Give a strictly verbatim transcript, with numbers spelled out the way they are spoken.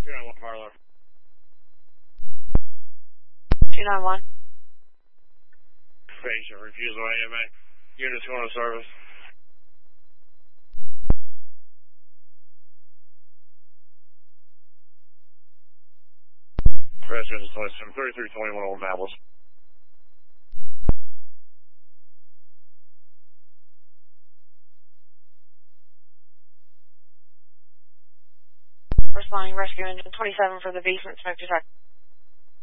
two nine one fire alarm. two nine one. Patient refusal A M A. Units going to service. Residence twenty-seven thirty-three twenty-one Old Nablus. Responding rescue engine twenty-seven for the basement smoke detector.